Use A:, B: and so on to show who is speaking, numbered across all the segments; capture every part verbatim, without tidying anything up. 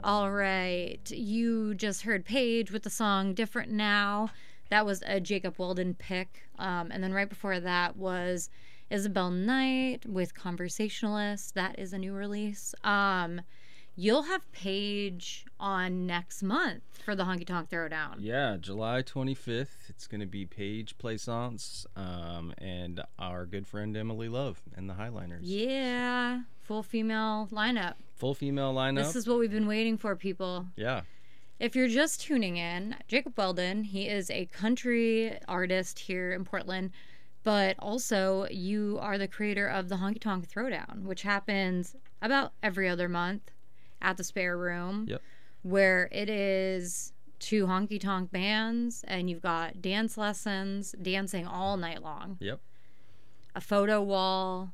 A: All right. You just heard Paige with the song Different Now. That was a Jacob Weldon pick. Um, and then right before that was Isabel Knight with Conversationalist. That is a new release. Um, you'll have Paige on next month for the Honky Tonk Throwdown.
B: Yeah, July twenty-fifth. It's going to be Paige Plaisance um, and our good friend Emily Love and the Highliners.
A: Yeah. Full female lineup.
B: Full female lineup.
A: This is what we've been waiting for, people.
B: Yeah.
A: If you're just tuning in, Jacob Weldon, he is a country artist here in Portland, but also you are the creator of the Honky Tonk Throwdown, which happens about every other month at the Spare Room,
B: yep.
A: where it is two honky tonk bands, and you've got dance lessons, dancing all night long.
B: Yep.
A: A photo wall,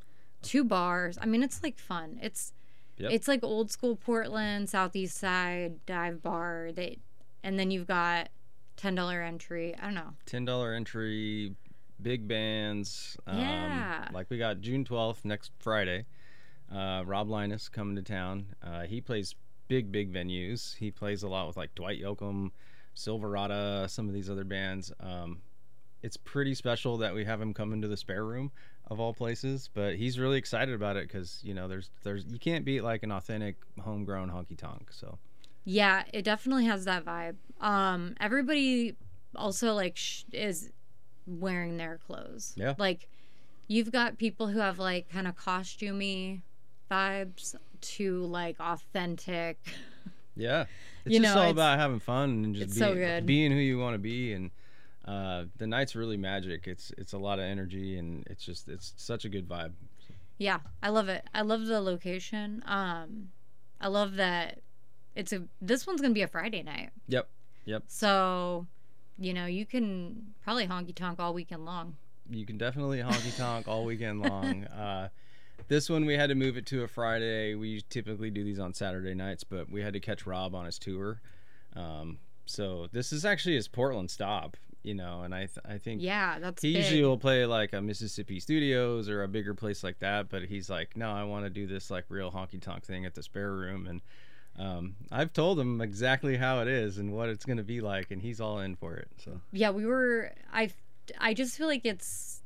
A: two bars. I mean, it's like fun. It's Yep. It's like old school Portland, Southeast Side, dive bar. They, and then you've got ten dollars entry. I don't know.
B: ten dollars entry, big bands.
A: Yeah.
B: Um, like we got June twelfth, next Friday. Uh, Rob Linus coming to town. Uh, he plays big, big venues. He plays a lot with like Dwight Yoakam, Silverado, some of these other bands. Um, it's pretty special that we have him come into the Spare Room of all places, but he's really excited about it because, you know, there's there's you can't beat like an authentic homegrown honky tonk. So
A: yeah, it definitely has that vibe. Um everybody also like sh- is wearing their clothes.
B: Yeah,
A: like you've got people who have like kind of costumey vibes to like authentic.
B: Yeah, it's
A: you
B: just
A: know,
B: all
A: it's,
B: about having fun and just
A: it's
B: being,
A: so good.
B: being who you want to be. And Uh, the night's really magic. It's it's a lot of energy, and it's just it's such a good vibe.
A: Yeah, I love it. I love the location. Um, I love that it's a. This one's gonna be a Friday night.
B: Yep, yep.
A: So, you know, you can probably honky tonk all weekend long.
B: You can definitely honky tonk all weekend long. Uh, this one we had to move it to a Friday. We typically do these on Saturday nights, but we had to catch Rob on his tour. Um, so this is actually his Portland stop. You know, and I th- I think
A: yeah, that's
B: he
A: big.
B: usually will play like a Mississippi Studios or a bigger place like that, but he's like, no, I want to do this like real honky tonk thing at the Spare Room, and um, I've told him exactly how it is and what it's gonna be like, and he's all in for it. So
A: yeah, we were. I I just feel like it's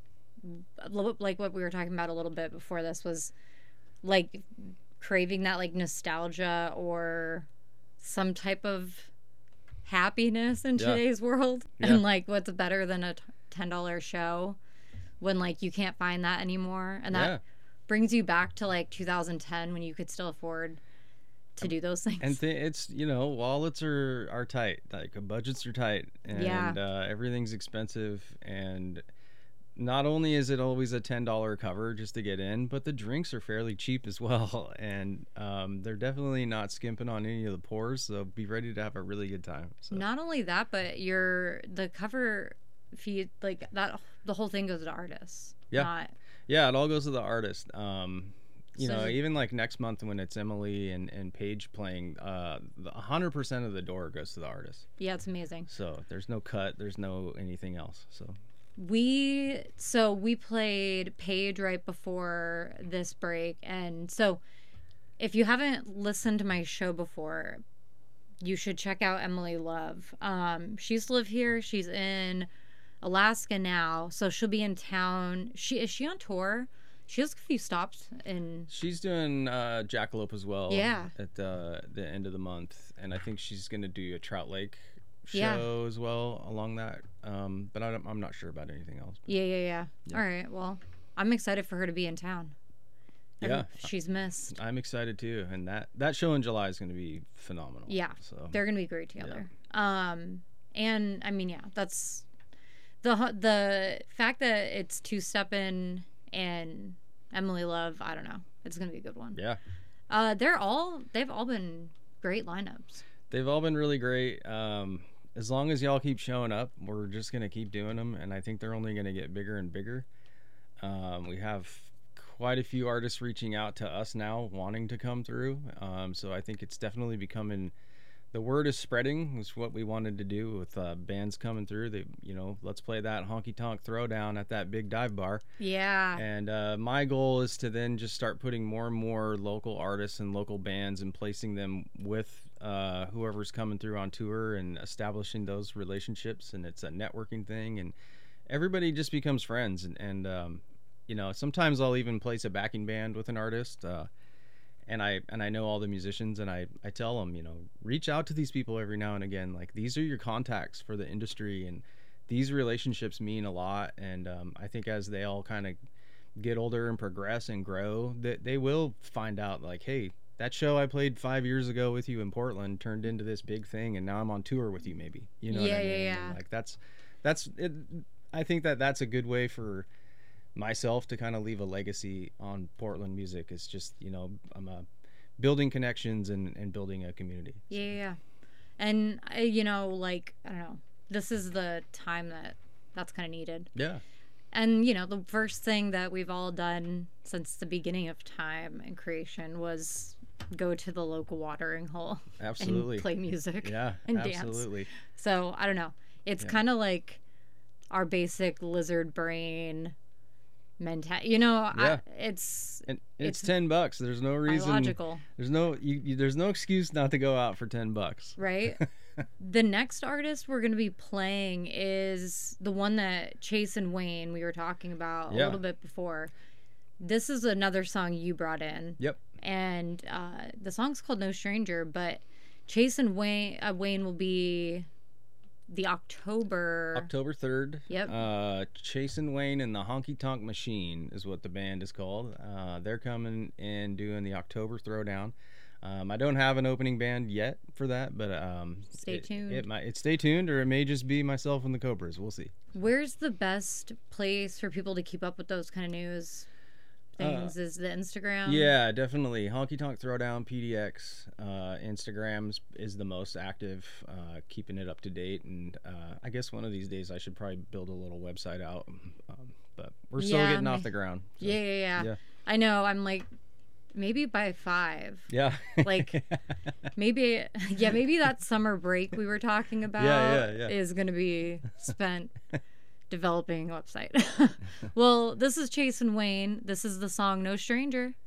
A: a little, like what we were talking about a little bit before this was like craving that like nostalgia or some type of happiness in
B: yeah. today's
A: world.
B: Yeah.
A: And like what's better than a ten dollars show when like you can't find that anymore, and that
B: yeah.
A: brings you back to like two thousand ten when you could still afford to do those things.
B: And th- it's, you know, wallets are are tight, like budgets are tight, and
A: yeah.
B: uh, everything's expensive. And not only is it always a ten dollars cover just to get in, but the drinks are fairly cheap as well. And um, they're definitely not skimping on any of the pours. So be ready to have a really good time. So.
A: Not only that, but your the cover fee, like that, the whole thing goes to artists.
B: Yeah.
A: Not...
B: Yeah, it all goes to the artist. Um, you
A: so
B: know, even like next month when it's Emily and, and Paige playing, uh, one hundred percent of the door goes to the artist.
A: Yeah, it's amazing.
B: So there's no cut. There's no anything else. So.
A: We so we played Paige right before this break, and so if you haven't listened to my show before, you should check out Emily Love. Um, she used to live here. She's in Alaska now, so she'll be in town. She is she on tour? She has a few stops in.
B: She's doing uh, Jackalope as well.
A: Yeah.
B: At uh, the end of the month, and I think she's gonna do a Trout Lake show
A: yeah.
B: as well along that. Um, but I don't, I'm not sure about anything else. But,
A: yeah, yeah, yeah,
B: yeah.
A: All right. Well, I'm excited for her to be in town.
B: Yeah.
A: She's missed.
B: I'm excited too, and that that show in July is gonna be phenomenal.
A: Yeah.
B: So
A: they're gonna be great together. Yeah. Um, and I mean, yeah, that's the the fact that it's Two Steppin' and Emily Love. I don't know. It's gonna be a good one.
B: Yeah.
A: Uh, they're all they've all been great lineups.
B: They've all been really great. Um, as long as y'all keep showing up, we're just gonna keep doing them, and I think they're only gonna get bigger and bigger. Um, we have quite a few artists reaching out to us now, wanting to come through. Um, so I think it's definitely becoming the word is spreading. Is what we wanted to do with uh, bands coming through. They, you know, let's play that honky tonk throwdown at that big dive bar.
A: Yeah.
B: And uh, my goal is to then just start putting more and more local artists and local bands and placing them with uh, whoever's coming through on tour and establishing those relationships. And it's a networking thing, and everybody just becomes friends. And, and um, you know, sometimes I'll even place a backing band with an artist. Uh, and I and I know all the musicians, and I, I tell them, you know, reach out to these people every now and again. Like, these are your contacts for the industry, and these relationships mean a lot. And um, I think as they all kind of get older and progress and grow, that they will find out, like, hey, that show I played five years ago with you in Portland turned into this big thing, and now I'm on tour with you, maybe. You know
A: yeah,
B: what I mean?
A: Yeah, yeah,
B: And, like, that's that's it. I think that that's a good way for myself to kind of leave a legacy on Portland music. Is just, you know, I'm a building connections and, and building a community.
A: Yeah, yeah, yeah. And uh, you know, like, I don't know, this is the time that that's kind of needed.
B: Yeah.
A: And you know, the first thing that we've all done since the beginning of time and creation was go to the local watering hole.
B: Absolutely.
A: And play music.
B: Yeah,
A: and
B: absolutely.
A: dance. So I don't know, it's
B: Yeah.
A: kind of like our basic lizard brain mentality, you know.
B: Yeah.
A: I, it's
B: And it's,
A: it's
B: ten bucks. There's no reason.
A: biological,
B: There's no you, you. There's no excuse not to go out for ten bucks.
A: right? The next artist we're going to be playing is the one that Chase and Wayne we were talking about
B: Yeah.
A: a little bit before. This is another song you brought in.
B: Yep.
A: And uh, the song's called No Stranger, but Chase and Wayne, uh, Wayne will be the October.
B: October third.
A: Yep.
B: Uh, Chase and Wayne and the Honky Tonk Machine is what the band is called. Uh, they're coming and doing the October Throwdown. Um, I don't have an opening band yet for that, but um,
A: Stay
B: it,
A: tuned.
B: It might. It stay tuned, or it may just be myself and the Cobras. We'll see.
A: Where's the best place for people to keep up with those kind of news things? Is the Instagram?
B: Yeah, definitely. Honky Tonk Throwdown, P D X, uh, Instagrams is the most active, uh, keeping it up to date. And uh, I guess one of these days I should probably build a little website out. Um, but we're still
A: Yeah,
B: getting
A: ma-
B: off the ground. so,
A: Yeah, yeah, yeah,
B: yeah.
A: I know. I'm like, maybe by five.
B: Yeah.
A: Like, maybe, yeah, maybe that summer break we were talking about
B: Yeah, yeah, yeah.
A: is going to be spent developing a website. Well, this is Chase and Wayne. This is the song No Stranger.